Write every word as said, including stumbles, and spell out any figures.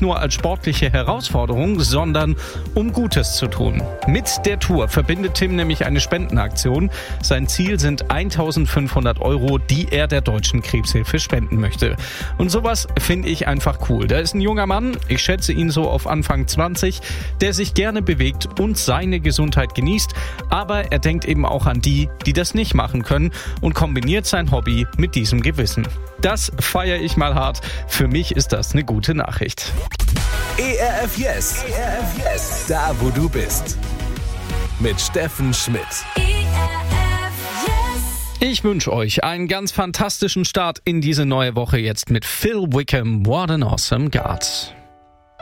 nur als sportliche Herausforderung, sondern um Gutes zu tun. Mit der Tour verbindet Tim nämlich eine Spendenaktion. Sein Ziel sind eintausendfünfhundert Euro, die er der Deutschen Krebshilfe spenden möchte. Und sowas finde ich einfach cool. Da ist ein junger Mann, ich schätze ihn so auf Anfang zwanzig, der sich gerne bewegt und seine Gesundheit genießt, aber er denkt eben auch an die, die das nicht machen können und kombiniert sein Hobby mit diesem Gewissen. Das feiere ich mal hart. Für mich ist das eine gute Nachricht. E R F Yes. E R F Yes. Da, wo du bist. Mit Steffen Schmidt. Ich wünsche euch einen ganz fantastischen Start in diese neue Woche jetzt mit Phil Wickham, What an Awesome God.